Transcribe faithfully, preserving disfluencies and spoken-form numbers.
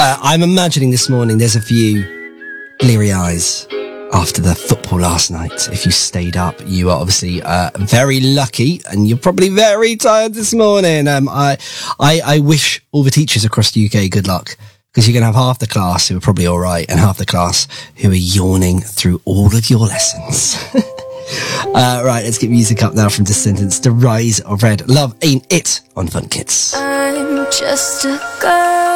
Uh, I'm imagining this morning there's a few bleary eyes after the football last night. If you stayed up, you are obviously uh, very lucky, and you're probably very tired this morning. Um, I, I, I wish all the teachers across the U K good luck, because you're going to have half the class who are probably all right, and half the class who are yawning through all of your lessons. uh, right, let's get music up now from Descendants. The Rise of Red. Love Ain't It on Fun Kids. I'm just a girl